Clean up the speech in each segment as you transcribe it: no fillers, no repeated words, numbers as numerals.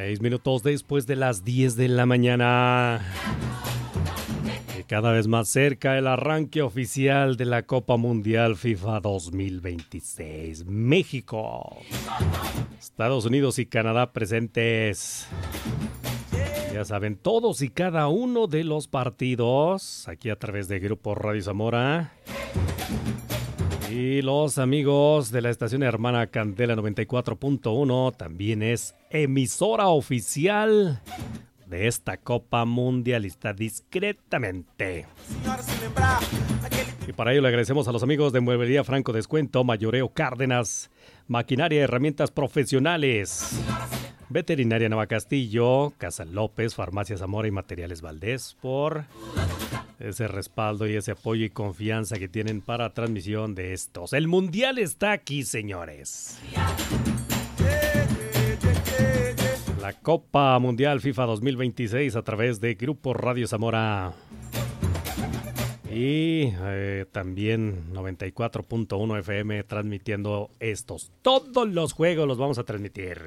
6 minutos después de las 10 de la mañana. Y cada vez más cerca el arranque oficial de la Copa Mundial FIFA 2026. México, Estados Unidos y Canadá presentes. Ya saben, todos y cada uno de los partidos aquí a través de Grupo Radio Zamora. Y los amigos de la estación hermana Candela 94.1 también es emisora oficial de esta Copa Mundialista discretamente. Y para ello le agradecemos a los amigos de Mueblería Franco Descuento, Mayoreo Cárdenas, Maquinaria y Herramientas Profesionales, Veterinaria Nava Castillo, Casa López, Farmacia Zamora y Materiales Valdés por ese respaldo y ese apoyo y confianza que tienen para transmisión de estos. El Mundial está aquí, señores. La Copa Mundial FIFA 2026 a través de Grupo Radio Zamora. Y también 94.1 FM transmitiendo estos. Todos los juegos los vamos a transmitir.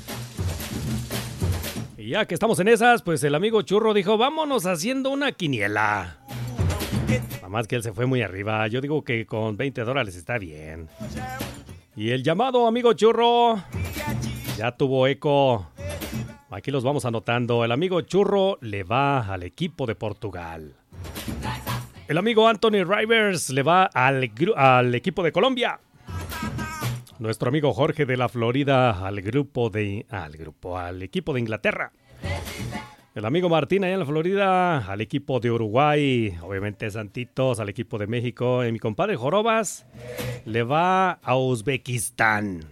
Y ya que estamos en esas, pues el amigo Churro dijo, vámonos haciendo una quiniela. Nada más que él se fue muy arriba. Yo digo que con $20 está bien. Y el llamado amigo Churro ya tuvo eco. Aquí los vamos anotando. El amigo Churro le va al equipo de Portugal. El amigo Anthony Rivers le va al equipo de Colombia. Nuestro amigo Jorge de la Florida al equipo de Inglaterra. El amigo Martín allá en la Florida al equipo de Uruguay. Obviamente Santitos al equipo de México. Y mi compadre Jorobas le va a Uzbekistán.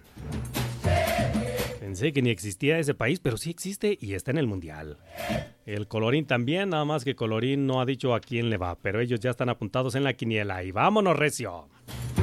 Pensé que ni existía ese país, pero sí existe y está en el Mundial. El Colorín también, nada más que Colorín no ha dicho a quién le va, pero ellos ya están apuntados en la quiniela. Y vámonos, recio.